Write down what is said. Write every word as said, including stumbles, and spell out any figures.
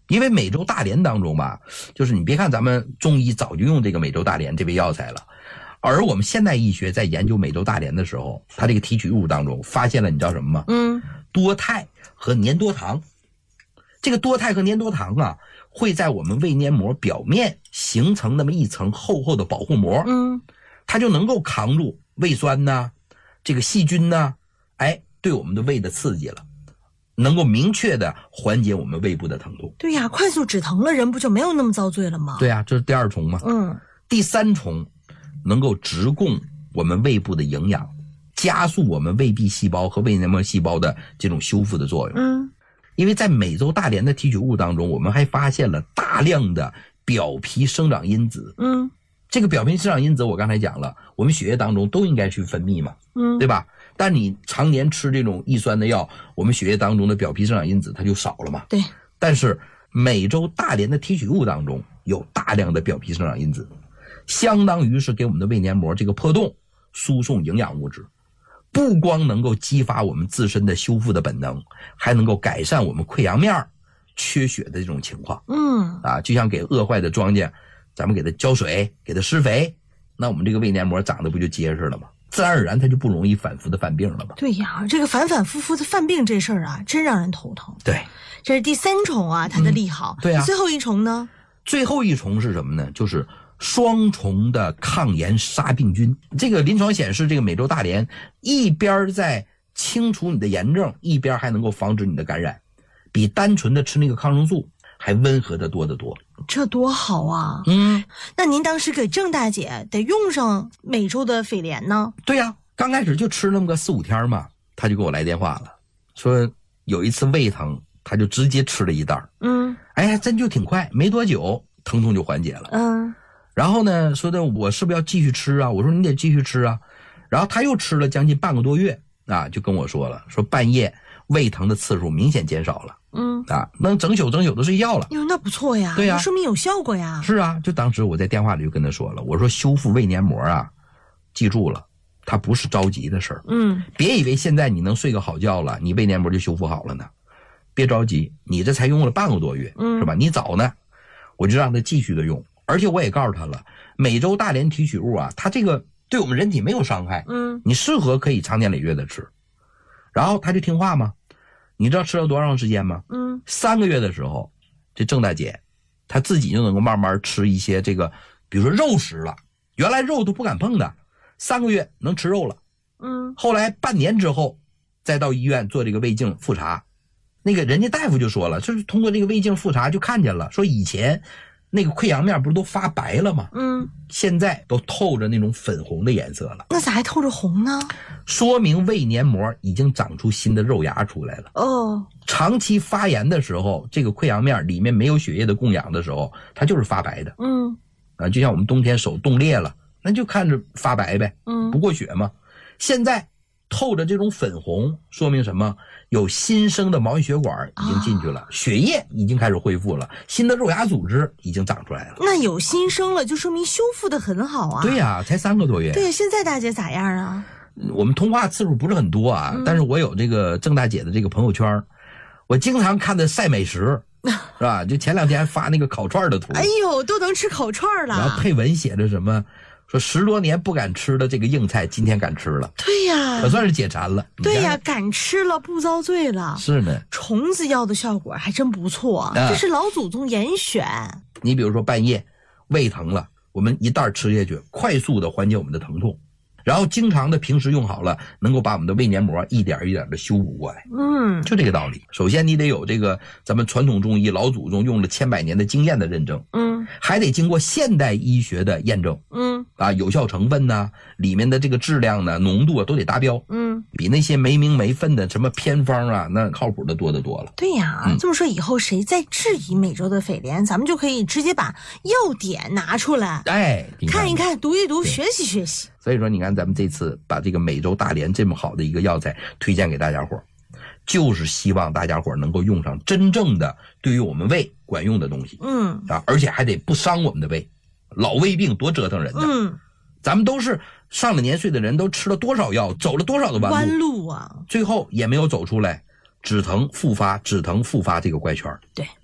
因为美洲大莲当中吧，就是你别看咱们中医早就用这个美洲大莲这味药材了，而我们现代医学在研究美洲大莲的时候，它这个提取物当中发现了你知道什么吗？ 嗯， 多肽和粘多糖。这个多肽和粘多糖啊，会在我们胃黏膜表面形成那么一层厚厚的保护膜， 嗯， 它就能够扛住胃酸呐、这个细菌呐，哎，对我们的胃的刺激了，能够明确的缓解我们胃部的疼痛。 对呀，快速止疼了，人不就没有那么遭罪了吗？ 对呀，这是第二重嘛。 嗯， 第三重，能够直供我们胃部的营养，加速我们胃壁细胞和胃黏膜细胞的这种修复的作用。 嗯， 因为在美洲大莲的提取物当中，我们还发现了大量的表皮生长因子。 嗯， 这个表皮生长因子我刚才讲了，我们血液当中都应该去分泌嘛， 嗯， 对吧？但你常年吃这种抑酸的药，我们血液当中的表皮生长因子它就少了嘛。 对。 但是美洲大莲的提取物当中有大量的表皮生长因子，相当于是给我们的胃黏膜这个破洞输送营养物质，不光能够激发我们自身的修复的本能，还能够改善我们溃疡面缺血的这种情况。 嗯， 啊，就像给饿坏的庄稼，咱们给它浇水，给它施肥，那我们这个胃黏膜长得不就结实了吗？自然而然它就不容易反复的犯病了嘛。 对呀，这个反反复复的犯病这事儿啊，真让人头疼。 对， 这是第三重啊，它的利好。 嗯、对啊。 最后一重呢？ 最后一重是什么呢？就是双重的抗炎杀病菌。这个临床显示，这个美洲大莲一边在清除你的炎症，一边还能够防止你的感染，比单纯的吃那个抗生素还温和的多得多。 这多好啊！ 嗯， 那您当时给郑大姐得用上美洲的斐莲呢？ 对呀、啊，刚开始就吃那么个四五天嘛，她就给我来电话了，说有一次胃疼，她就直接吃了一袋。 嗯， 哎，真就挺快，没多久疼痛就缓解了。 嗯， 然后呢，说的我是不是要继续吃啊？我说你得继续吃啊。然后她又吃了将近半个多月啊，就跟我说了，说半夜胃疼的次数明显减少了。 嗯啊，能整宿整宿的睡觉了。 哟，那不错呀。 对呀， 说明有效果呀。 是啊，就当时我在电话里就跟他说了，我说修复胃黏膜啊，记住了，它不是着急的事儿。 嗯， 别以为现在你能睡个好觉了，你胃黏膜就修复好了呢。别着急，你这才用了半个多月， 嗯， 是吧？你早呢，我就让他继续的用，而且我也告诉他了，美洲大莲提取物啊，它这个对我们人体没有伤害。 嗯， 你适合可以长年累月的吃。然后他就听话吗？你知道吃了多长时间吗？ 嗯， 三个月的时候，这郑大姐她自己就能够慢慢吃一些这个，比如说肉食了，原来肉都不敢碰的，三个月能吃肉了。 嗯， 后来半年之后，再到医院做这个胃镜复查，那个人家大夫就说了，就是通过这个胃镜复查就看见了，说以前那个溃疡面不是都发白了吗？ 嗯， 现在都透着那种粉红的颜色了。 那咋还透着红呢？ 说明胃黏膜已经长出新的肉芽出来了。 哦， 长期发炎的时候，这个溃疡面里面没有血液的供养的时候，它就是发白的。 嗯， 啊，就像我们冬天手冻裂了，那就看着发白呗， 嗯， 不过血嘛。现在透着这种粉红，说明什么？有新生的毛细血管已经进去了，啊、血液已经开始恢复了，新的肉芽组织已经长出来了。 那有新生了，就说明修复的很好啊。 对呀、啊，才三个多月。 对呀，现在大姐咋样啊？ 我们通话次数不是很多啊，嗯、但是我有这个郑大姐的这个朋友圈，我经常看她晒美食，是吧？就前两天发那个烤串的图， 哎呦，都能吃烤串了。 然后配文写着什么？说十多年不敢吃的这个硬菜，今天敢吃了。 对呀， 可算是解馋了。 对呀，敢吃了，不遭罪了。 是呢， 虫子药的效果还真不错，啊、这是老祖宗严选。 你比如说半夜胃疼了，我们一袋吃下去，快速的缓解我们的疼痛。然后经常的平时用好了，能够把我们的胃黏膜一点一点的修补过来。 嗯， 就这个道理。首先你得有这个咱们传统中医老祖宗用了千百年的经验的认证， 嗯， 还得经过现代医学的验证， 嗯，啊， 有效成分呢，里面的这个质量呢、浓度啊都得达标， 嗯， 比那些没名没分的什么偏方啊，那靠谱的多得多了。 对呀，嗯、这么说以后谁再质疑美洲的斐莲，咱们就可以直接把要点拿出来， 哎， 看一看、读一读、学习学习。 所以说，你看咱们这次把这个美洲大莲这么好的一个药材推荐给大家伙，就是希望大家伙能够用上真正的对于我们胃管用的东西。 嗯啊，而且还得不伤我们的胃。老胃病多折腾人呢。 嗯， 咱们都是上了年岁的人，都吃了多少药，走了多少的弯路， 弯路啊， 最后也没有走出来止疼复发、止疼复发这个怪圈。 对。